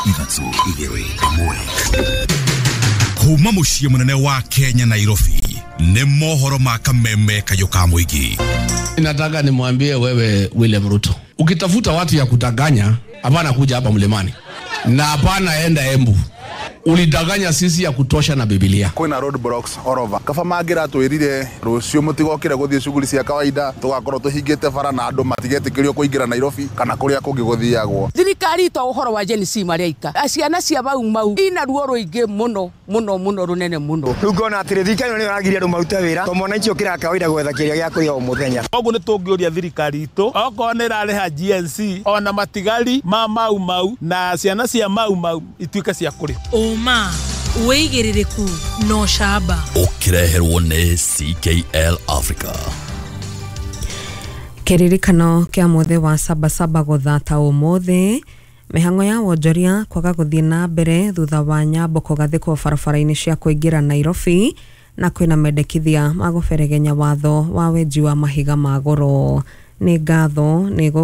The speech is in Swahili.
Ithatũ igĩrĩ ĩmwe. Kuma muciĩ munene wa Kenya Nairobi nĩ mohoro ma kameme kayo ka mũingĩ. Nataka nimwambie wewe William Ruto, ukitafuta watu ya kutaganya hapana kuja hapa Mlimani na hapana enda Embu. Ulidaganya sisi ya kutosha na Biblia. Kuna roadblocks all over. Kaba magira twirire rucio mutigokire guthie shughuli cia kawaida tugakorwo tuhingite bara na andu matigetikĩrio kuingira Nairobi kana kuria kungi guthiagwo. Thirikari to uhoro wa Gen Z mariaika. Aciana cia bau ina ruo ruingi muno runene muno. Ngona atire thirikari ni yagiria andu marute wira to mwana icio kira kawaida gwetha kiria gya kuria o muthenya. Ogu ni tungĩũria thirikari itu oko ni rarĩha GNC ona matigari ma mau na ciana cia mau ituĩke cia kũrĩ. Oma weigĩrĩrĩku no shaba Ũkĩreherwo nĩ CKL Africa. Kĩririkano kĩa mũthĩ wa sabasaba gũthata ũmũthĩ. Mĩhang'o ya wonjoria kwaga gũthiĩ na mbere thutha wa nyambuko gathĩkwo barabara-inĩ cia kũingĩra Nairobi na kwĩna mendekithia ma gũberegenya watho wa wenji wa mahiga ma goro. Nĩ ngatho